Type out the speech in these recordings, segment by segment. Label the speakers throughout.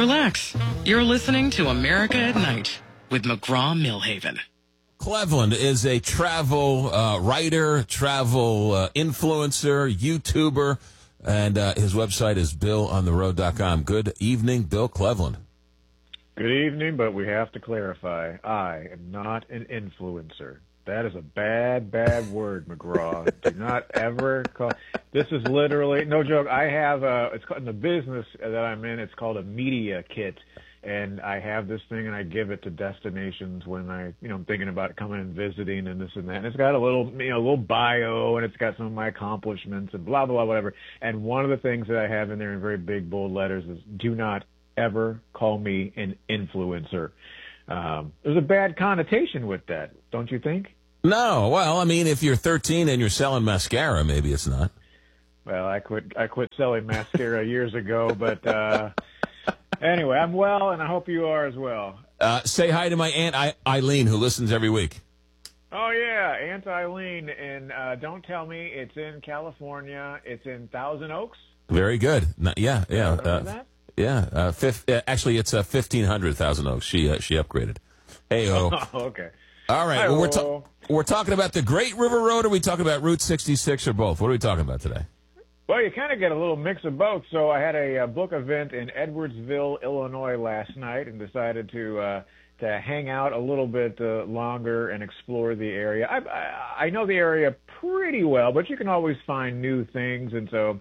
Speaker 1: Relax. You're listening to America at Night with McGraw-Milhaven.
Speaker 2: Cleveland is a travel writer, travel influencer, YouTuber, and his website is BillOnTheRoad.com. Good evening, Bill Cleveland.
Speaker 3: Good evening, but we have to clarify. I am not an influencer. That is a bad word, McGraw. Do not ever call. This is literally, no joke, I have it's called, in the business that I'm in, it's called a media kit. And I have this thing, and I give it to destinations when I'm thinking about coming and visiting and this and that. And it's got a little bio, and it's got some of my accomplishments and blah, blah, whatever. And one of the things that I have in there in very big, bold letters is do not ever call me an influencer. There's a bad connotation with that, don't you think?
Speaker 2: No. Well, I mean, if you're 13 and you're selling mascara, maybe it's not.
Speaker 3: Well, I quit selling mascara years ago, but anyway, I'm well, and I hope you are as well.
Speaker 2: Say hi to my Aunt Eileen, who listens every week.
Speaker 3: Oh, yeah, Aunt Eileen, and don't tell me it's in California. It's in Thousand Oaks?
Speaker 2: Very good. Yeah.
Speaker 3: That?
Speaker 2: Yeah, actually, it's 1,500 Thousand Oaks. She upgraded. Hey-o.
Speaker 3: Oh, okay.
Speaker 2: All right. Well, we're talking about the Great River Road, or are we talking about Route 66, or both? What are we talking about today?
Speaker 3: Well, you kind of get a little mix of both. So I had a book event in Edwardsville, Illinois last night, and decided to hang out a little bit longer and explore the area. I know the area pretty well, but you can always find new things, and so.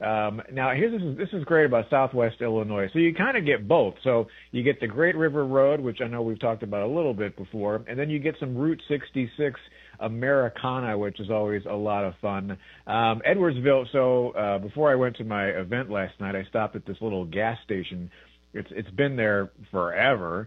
Speaker 3: Now, this is great about Southwest Illinois. So you kind of get both. So you get the Great River Road, which I know we've talked about a little bit before, and then you get some Route 66 Americana, which is always a lot of fun. Edwardsville, so before I went to my event last night, I stopped at this little gas station. It's been there forever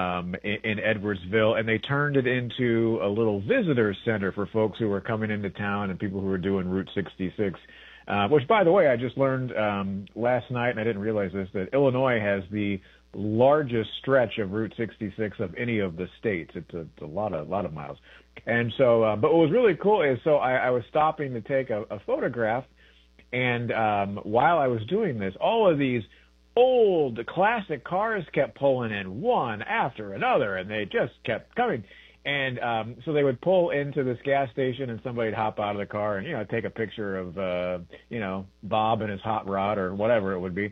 Speaker 3: in Edwardsville, and they turned it into a little visitor center for folks who were coming into town and people who were doing Route 66. Which, by the way, I just learned last night, and I didn't realize this, that Illinois has the largest stretch of Route 66 of any of the states. It's a lot of miles. And so, but what was really cool is, so I was stopping to take a photograph, and while I was doing this, all of these old classic cars kept pulling in one after another, and they just kept coming. And so they would pull into this gas station, and somebody'd hop out of the car and, take a picture of, Bob and his hot rod or whatever it would be.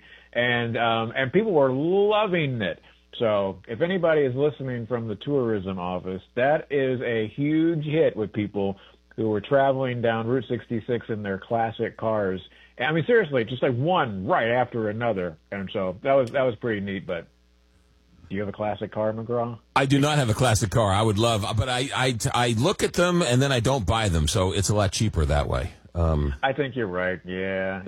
Speaker 3: And people were loving it. So if anybody is listening from the tourism office, that is a huge hit with people who were traveling down Route 66 in their classic cars. I mean, seriously, just like one right after another. And so that was pretty neat, but. Do you have a classic car, McGraw?
Speaker 2: I do not have a classic car. I would love, but I look at them and then I don't buy them, so it's a lot cheaper that way.
Speaker 3: I think you're right. Yeah.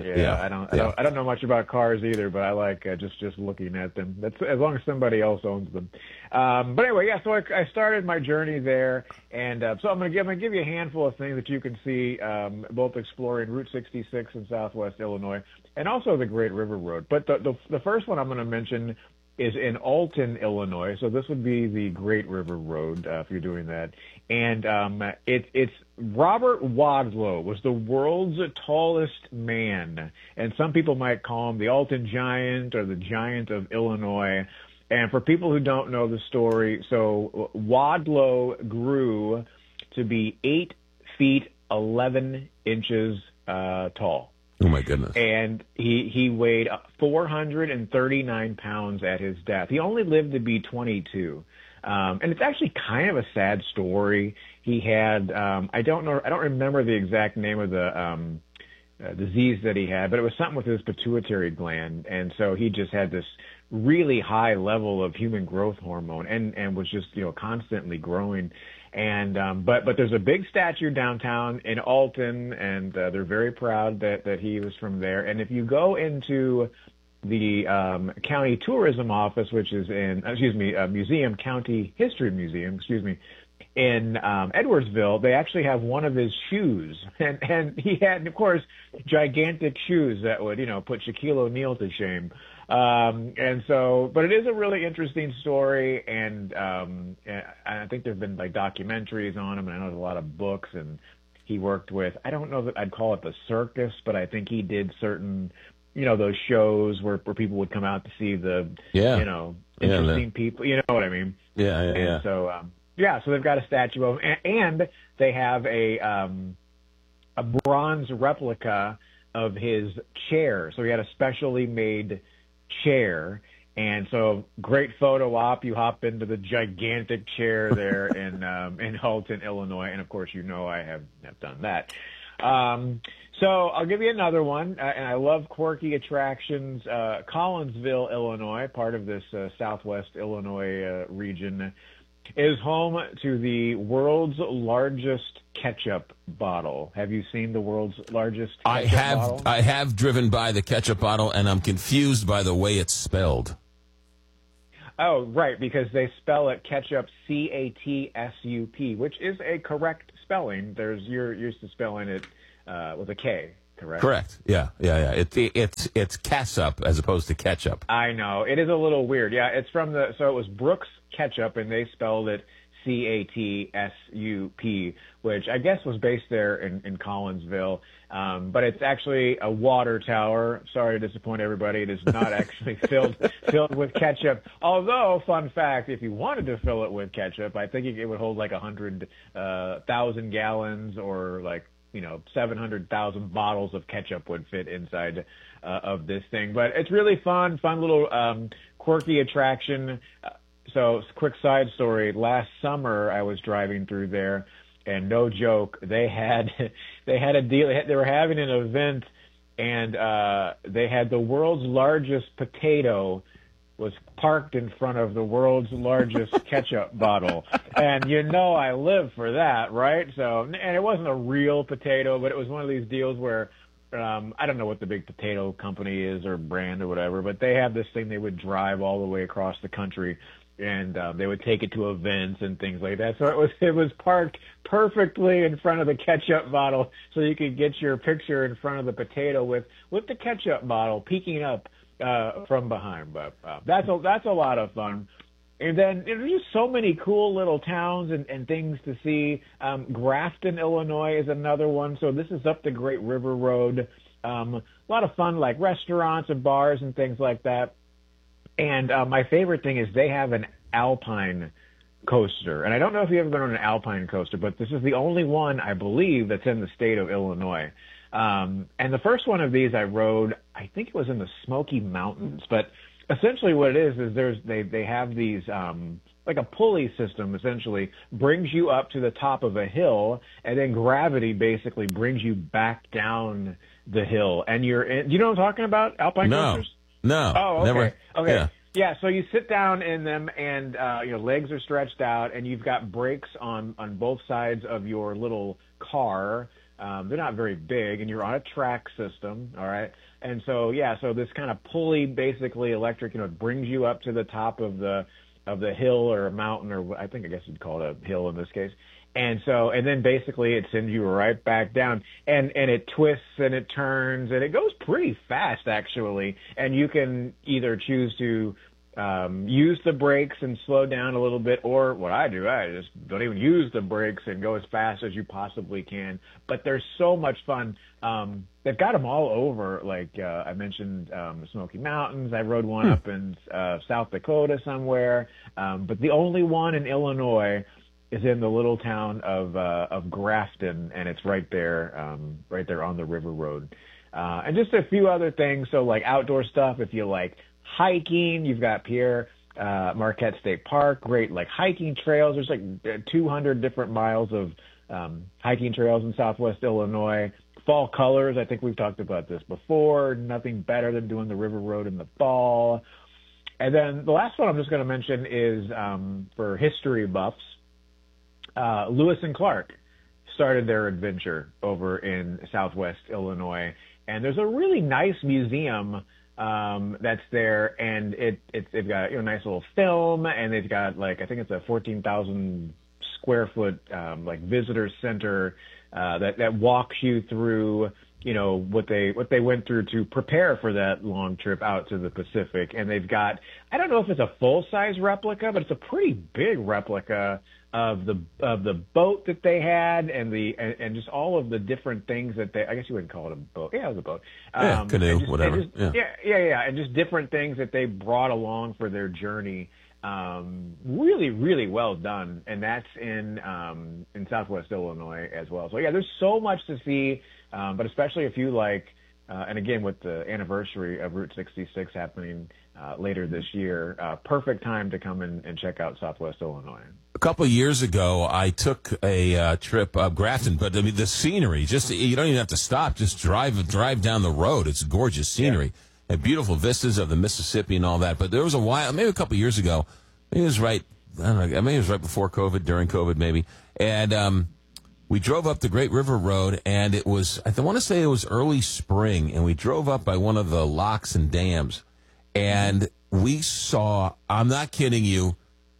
Speaker 3: I don't know much about cars either, but I like just looking at them. That's as long as somebody else owns them. But anyway, yeah. So I started my journey there, and so I'm gonna give you a handful of things that you can see, both exploring Route 66 in Southwest Illinois, and also the Great River Road. But the first one I'm going to mention is in Alton, Illinois. So this would be the Great River Road, if you're doing that. And it's Robert Wadlow was the world's tallest man. And some people might call him the Alton Giant or the Giant of Illinois. And for people who don't know the story, so Wadlow grew to be 8 feet 11 inches tall.
Speaker 2: Oh, my goodness.
Speaker 3: And he weighed 439 pounds at his death. He only lived to be 22. And it's actually kind of a sad story. He had, I don't remember the exact name of the disease that he had, but it was something with his pituitary gland. And so he just had this really high level of human growth hormone and was just, constantly growing. And but there's a big statue downtown in Alton, and they're very proud that he was from there. And if you go into the county tourism office, which is in museum, County History Museum, in Edwardsville, they actually have one of his shoes, and he had, of course, gigantic shoes that would put Shaquille O'Neal to shame. And so, but it is a really interesting story, and I think there've been like documentaries on him, and I know there's a lot of books, and he worked with, I don't know that I'd call it the circus, but I think he did certain those shows where people would come out to see the, interesting people. You know what I mean?
Speaker 2: Yeah.
Speaker 3: And so, so they've got a statue of him, and they have a bronze replica of his chair. So he had a specially made chair. And so, great photo op. You hop into the gigantic chair there in Halton, Illinois, and of course, I have done that. So I'll give you another one, and I love quirky attractions. Collinsville, Illinois, part of this Southwest Illinois region, is home to the world's largest ketchup bottle. Have you seen the world's largest ketchup bottle?
Speaker 2: I have driven by the ketchup bottle, and I'm confused by the way it's spelled.
Speaker 3: Oh, right, because they spell it ketchup, C-A-T-S-U-P, which is a correct spelling. You're used to spelling it with a K, correct?
Speaker 2: Correct. Yeah. It's catsup as opposed to ketchup.
Speaker 3: I know. It is a little weird. Yeah, it's so it was Brooks Ketchup, and they spelled it C-A-T-S-U-P, which I guess was based there in Collinsville. But it's actually a water tower. Sorry to disappoint everybody. It is not actually filled with ketchup. Although, fun fact, if you wanted to fill it with ketchup, I think it would hold like 100,000 gallons, or 700,000 bottles of ketchup would fit inside of this thing. But it's really fun little quirky attraction. So, quick side story. Last summer, I was driving through there, and no joke, they had a deal. They were having an event, and they had the world's largest potato was parked in front of the world's largest ketchup bottle. And I live for that, right? So, and it wasn't a real potato, but it was one of these deals where I don't know what the big potato company is or brand or whatever, but they have this thing they would drive all the way across the country, and they would take it to events and things like that. So it was parked perfectly in front of the ketchup bottle, so you could get your picture in front of the potato with the ketchup bottle peeking up from behind. But that's a lot of fun. And then there's just so many cool little towns and things to see. Grafton, Illinois is another one. So this is up the Great River Road. A lot of fun, like restaurants and bars and things like that. And my favorite thing is they have an alpine coaster. And I don't know if you've ever been on an alpine coaster, but this is the only one, I believe, that's in the state of Illinois. And the first one of these I rode, I think it was in the Smoky Mountains. But essentially what it is they have these like a pulley system, essentially brings you up to the top of a hill, and then gravity basically brings you back down the hill. And you're in, you know what I'm talking about? Alpine coasters?
Speaker 2: No.
Speaker 3: Oh, okay.
Speaker 2: Never.
Speaker 3: Okay. Yeah, so you sit down in them, and your legs are stretched out, and you've got brakes on both sides of your little car. They're not very big, and you're on a track system, all right? And so, so this kind of pulley, basically electric, it brings you up to the top of the hill or a mountain, or I guess you'd call it a hill in this case. And so, and then basically it sends you right back down, and it twists and it turns, and it goes pretty fast, actually. And you can either choose to use the brakes and slow down a little bit, or what I do, I just don't even use the brakes and go as fast as you possibly can. But they're so much fun. They've got them all over, like I mentioned, the Smoky Mountains. I rode one up in South Dakota somewhere, but the only one in Illinois is in the little town of Grafton, and it's right there on the River Road. And just a few other things. So like outdoor stuff, if you like hiking, you've got Pierre Marquette State Park, great like hiking trails. There's like 200 different miles of hiking trails in Southwest Illinois. Fall colors, I think we've talked about this before. Nothing better than doing the River Road in the fall. And then the last one I'm just going to mention is for history buffs. Lewis and Clark started their adventure over in Southwest Illinois, and there's a really nice museum that's there, and they've got a nice little film, and they've got like I think it's a 14,000 square foot like visitor center that walks you through what they went through to prepare for that long trip out to the Pacific. And they've got, I don't know if it's a full size replica, but it's a pretty big replica of the boat that they had and just all of the different things that I guess you wouldn't call it a boat. Yeah, it was a boat.
Speaker 2: Canoe, whatever.
Speaker 3: And just different things that they brought along for their journey. Really, really well done. And that's in Southwest Illinois as well. So yeah, there's so much to see. But especially if you like, and again, with the anniversary of Route 66 happening later this year, perfect time to come and check out Southwest Illinois.
Speaker 2: A couple of years ago, I took a trip up Grafton, but I mean the scenery, you don't even have to stop, just drive down the road. It's gorgeous scenery and beautiful vistas of the Mississippi and all that. But there was a while, maybe a couple of years ago, maybe it was right before COVID, during COVID maybe, and we drove up the Great River Road, and I want to say it was early spring, and we drove up by one of the locks and dams, and we saw, I'm not kidding you,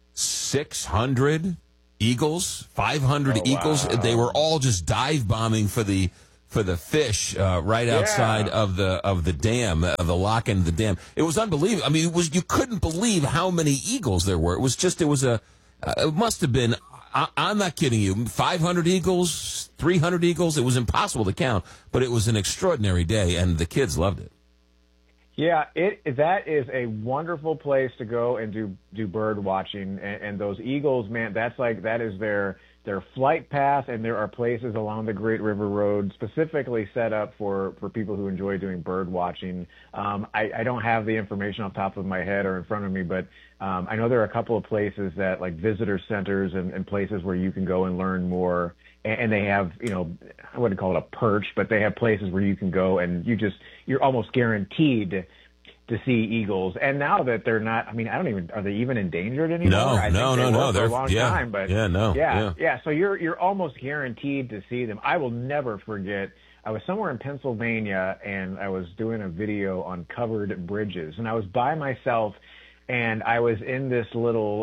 Speaker 2: 600 eagles, 500 eagles. Wow. They were all just dive bombing for the fish right outside of the dam, of the lock and the dam. It was unbelievable. I mean, you couldn't believe how many eagles there were. It must have been, I'm not kidding you, 500 eagles, 300 eagles. It was impossible to count, but it was an extraordinary day, and the kids loved it.
Speaker 3: Yeah, that is a wonderful place to go and do bird watching, and those eagles, man, that is their flight path, and there are places along the Great River Road specifically set up for people who enjoy doing bird watching. I don't have the information off the top of my head or in front of me, but I know there are a couple of places that, like visitor centers and places where you can go and learn more. And they have, I wouldn't call it a perch, but they have places where you can go and you're almost guaranteed to see eagles. And now that they're not, I mean, are they even endangered anymore?
Speaker 2: No.
Speaker 3: For a long time, but
Speaker 2: yeah.
Speaker 3: So you're almost guaranteed to see them. I will never forget. I was somewhere in Pennsylvania and I was doing a video on covered bridges, and I was by myself, and I was in this little,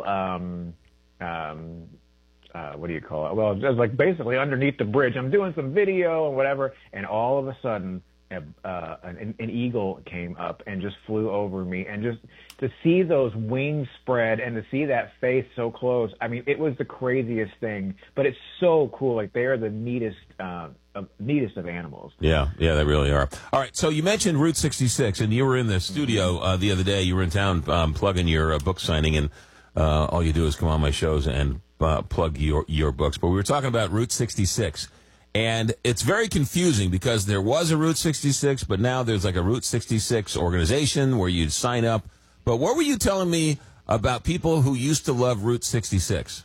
Speaker 3: what do you call it? Well, it was like basically underneath the bridge. I'm doing some video and whatever, and all of a sudden, an eagle came up and just flew over me, and just to see those wings spread and to see that face so close. I mean, it was the craziest thing, but it's so cool. Like, they are the neatest of animals.
Speaker 2: Yeah, they really are. All right, so you mentioned Route 66, and you were in the studio the other day. You were in town plugging your book signing, and all you do is come on my shows and plug your books. But we were talking about Route 66. And it's very confusing because there was a Route 66, but now there's like a Route 66 organization where you'd sign up. But what were you telling me about people who used to love Route 66?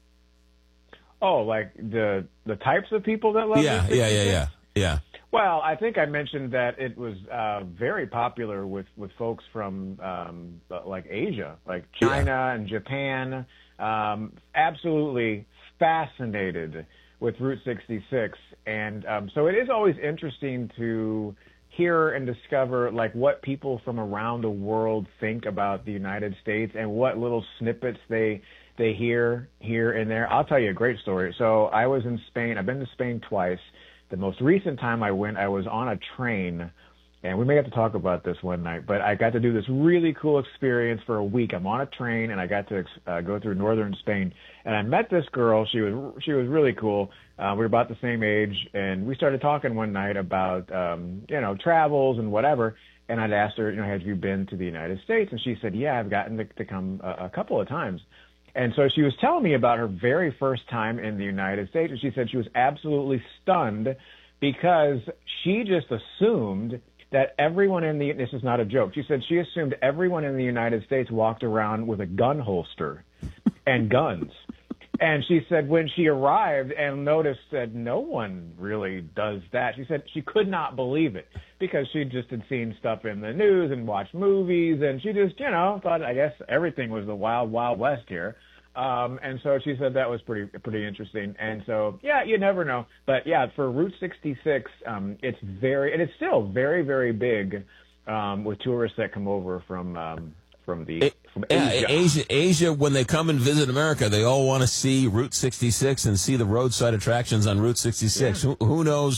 Speaker 3: Oh, like the types of people that love Route 66?
Speaker 2: Yeah.
Speaker 3: Well, I think I mentioned that it was very popular with folks from like Asia, like China and Japan. Absolutely fascinated with Route 66. And so it is always interesting to hear and discover like what people from around the world think about the United States and what little snippets they hear here and there. I'll tell you a great story. So I was in Spain. I've been to Spain twice. The most recent time I went, I was on a train, and we may have to talk about this one night, but I got to do this really cool experience for a week. I'm on a train, and I got to go through northern Spain, and I met this girl. She was really cool. We were about the same age, and we started talking one night about, travels and whatever, and I'd asked her, have you been to the United States? And she said, yeah, I've gotten to come a couple of times. And so she was telling me about her very first time in the United States, and she said she was absolutely stunned because she just assumed that everyone this is not a joke, she said she assumed everyone in the United States walked around with a gun holster and guns. And she said when she arrived and noticed that no one really does that, she said she could not believe it because she just had seen stuff in the news and watched movies, and she just, thought, I guess, everything was the wild, wild west here. And so she said that was pretty interesting. And so, yeah, you never know. But, yeah, for Route 66, it's still very, very big with tourists that come over from Asia.
Speaker 2: Asia, when they come and visit America, they all want to see Route 66 and see the roadside attractions on Route 66. Yeah. Who knows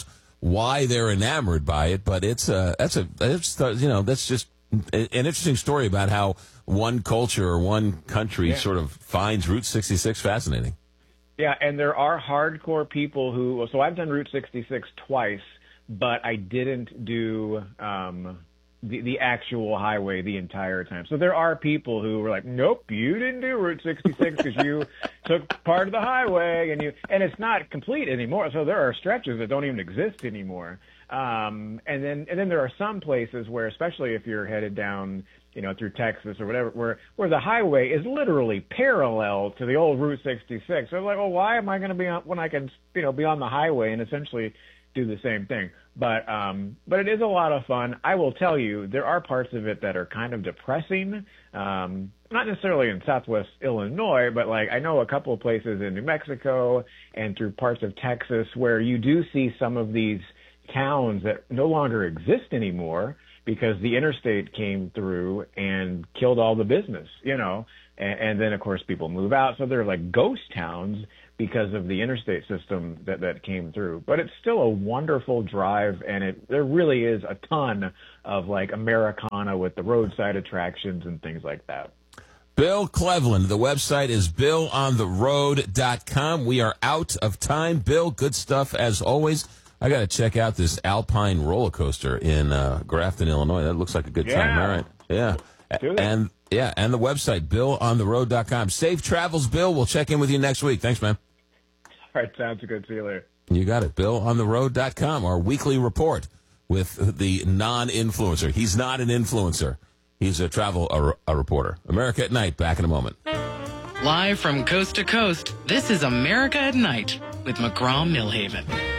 Speaker 2: why they're enamored by it, but that's just an interesting story about how one culture or one country sort of finds Route 66 fascinating.
Speaker 3: Yeah, and there are hardcore people who. So I've done Route 66 twice, but I didn't do the actual highway the entire time. So there are people who were like, "Nope, you didn't do Route 66 because you took part of the highway," and it's not complete anymore. So there are stretches that don't even exist anymore. And then there are some places where, especially if you're headed down, through Texas or whatever, where the highway is literally parallel to the old Route 66. So like, well, why am I going to be on when I can, be on the highway and essentially do the same thing? But it is a lot of fun. I will tell you, there are parts of it that are kind of depressing. Not necessarily in Southwest Illinois, but like I know a couple of places in New Mexico and through parts of Texas where you do see some of these towns that no longer exist anymore because the interstate came through and killed all the business, and then of course people move out. So they're like ghost towns because of the interstate system that came through. But it's still a wonderful drive, and there really is a ton of like Americana with the roadside attractions and things like that.
Speaker 2: Bill Cleveland. The website is BillOnTheRoad.com. We are out of time. Bill, good stuff as always. I got to check out this Alpine roller coaster in Grafton, Illinois. That looks like a good time. All right. Yeah. And the website, BillOnTheRoad.com. Safe travels, Bill. We'll check in with you next week. Thanks, man.
Speaker 3: All right. Sounds good. See you later.
Speaker 2: You got it. BillOnTheRoad.com, our weekly report with the non-influencer. He's not an influencer. He's a travel reporter. America at Night. Back in a moment.
Speaker 1: Live from coast to coast, this is America at Night with McGraw-Milhaven.